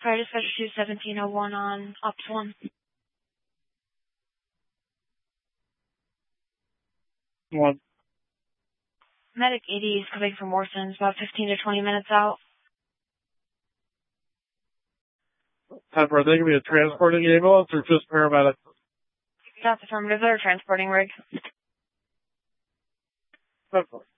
Fire dispatcher 21701 on Ops 1. One. Medic 80 is coming from Morrison's, about 15 to 20 minutes out. Are they going to be a transporting ambulance or just paramedic? That's affirmative. They're a transporting rig. Okay.